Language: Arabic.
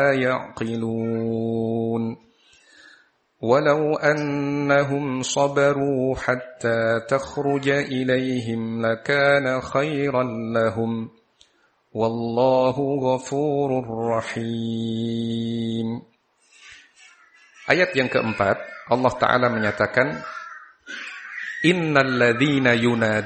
يعقلون ولو أنهم صبروا حتى تخرج إليهم لكان خيرا لهم والله غفور رحيم. Ayat yang keempat, Allah Ta'ala menyatakan innal ladzina yunaduna